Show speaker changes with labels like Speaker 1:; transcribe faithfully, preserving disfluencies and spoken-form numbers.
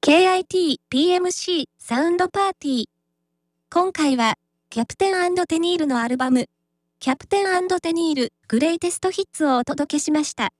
Speaker 1: ケーアイティーピーエムシー サウンドパーティー。今回は、キャプテン&テニールのアルバム、キャプテン&テニールグレイテストヒッツをお届けしました。